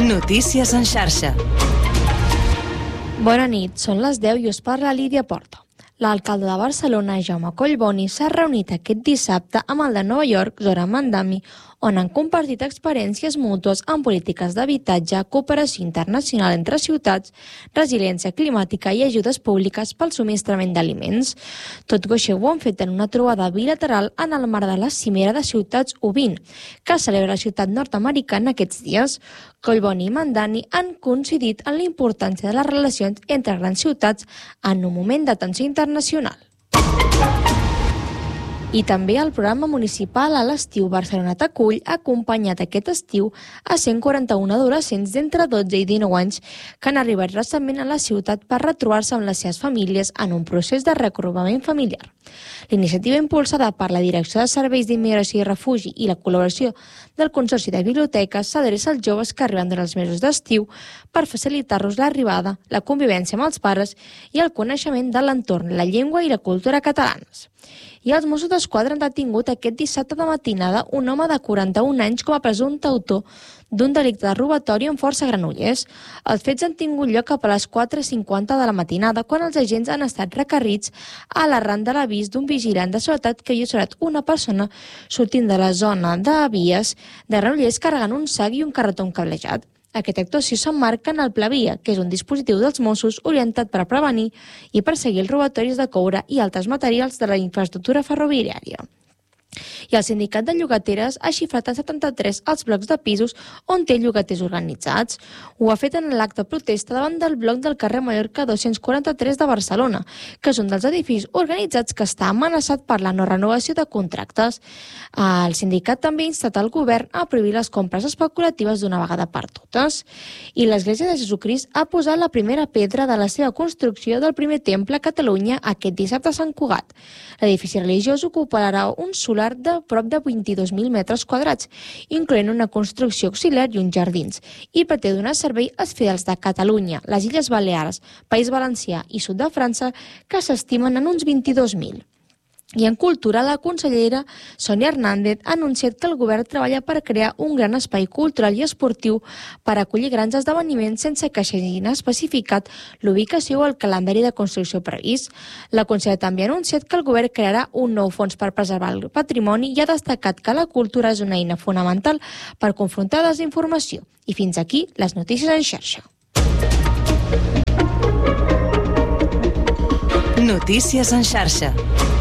Notícies en xarxa. Bona nit, són les 10 i us parla Lídia Porta. L'alcalde de Barcelona, Jaume Collboni, s'ha reunit aquest dissabte amb el de Nova York, Zoran Mandami, on han compartit experiències mútues en polítiques d'habitatge, cooperació internacional entre ciutats, resiliència climàtica i ajudes públiques pel subministrament d'aliments. Tot i això ho han fet en una trobada bilateral en el marc de la Cimera de Ciutats U20, que celebra la ciutat nord-americana aquests dies. Collboni i Mandani han coincidit en la importància de les relacions entre grans ciutats en un moment de tensió internacional. I també el programa municipal a l'estiu Barcelona t'acull ha acompanyat aquest estiu a 141 adolescents d'entre 12 i 19 anys que han arribat recentment a la ciutat per retrobar-se amb les seves famílies en un procés de reagrupament familiar. L'iniciativa impulsada per la Direcció de Serveis d'Immigració i Refugi i la col·laboració del Consorci de Biblioteques s'adreça als joves que arriben durant els mesos d'estiu per facilitar-los l'arribada, la convivència amb els pares i el coneixement de l'entorn, la llengua i la cultura catalanes. I els Mossos d'Esquadra han detingut aquest dissabte de matinada un home de 41 anys com a presumpte autor d'un delicte de robatori amb força a Granollers. Els fets han tingut lloc cap a les 4:50 de la matinada, quan els agents han estat requerits a l'arran de l'avís d'un vigilant de seguretat que havia observat una persona sortint de la zona de vies de Granollers carregant un sac i un carretó cablejat. Aquesta actuació s'emmarca en el Pla Via, que és un dispositiu dels Mossos orientat per prevenir i perseguir els robatoris de coure i altres materials de la infraestructura ferroviària. I el sindicat de llogateres ha xifrat en 73 els blocs de pisos on té llogaters organitzats. Ho ha fet en l'acte de protesta davant del bloc del carrer Mallorca 243 de Barcelona, que és un dels edificis organitzats que està amenaçat per la no renovació de contractes. El sindicat també ha instat el govern a prohibir les compres especulatives d'una vegada per totes. I l'Església de Jesucrist ha posat la primera pedra de la seva construcció del primer temple a Catalunya aquest dissabte a Sant Cugat. L'edifici religiós ocuparà un solar de prop de 22.000 metres quadrats, incloent una construcció auxiliar i uns jardins, i pretén donar servei als fidels de Catalunya, les Illes Balears, País Valencià i Sud de França, que s'estimen en uns 22.000. I en cultura, la consellera Sònia Hernández ha anunciat que el govern treballa per crear un gran espai cultural i esportiu per acollir grans esdeveniments sense que s'hagin especificat l'ubicació o el calendari de construcció previst. La consellera també ha anunciat que el govern crearà un nou fons per preservar el patrimoni i ha destacat que la cultura és una eina fonamental per confrontar la desinformació. I fins aquí les notícies en xarxa. Notícies en xarxa.